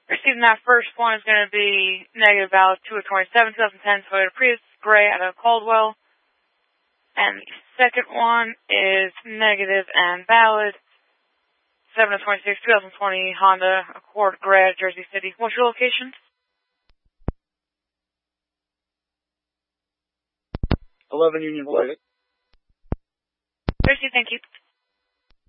Receiving that first one is going to be negative valid 2 of 27, 2010 Toyota Prius gray out of Caldwell. And the second one is negative and valid 7 of 26, 2020 Honda Accord gray out of Jersey City. What's your location? 11 Union Way. Jersey, thank you.